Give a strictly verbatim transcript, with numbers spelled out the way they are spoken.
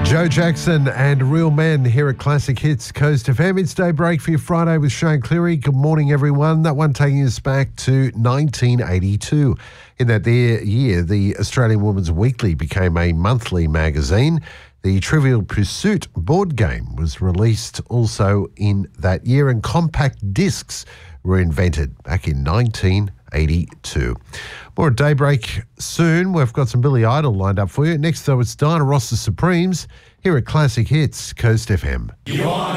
Joe Jackson and Real Men here at Classic Hits Coast F M. It's daybreak for your Friday with Shane Cleary. Good morning, everyone. That one taking us back to nineteen eighty-two. In that year, the Australian Woman's Weekly became a monthly magazine. The Trivial Pursuit board game was released also in that year, and compact discs were invented back in nineteen eighty-two. More at daybreak soon. We've got some Billy Idol lined up for you. Next, though, it's Diana Ross's Supremes here at Classic Hits Coast F M. You want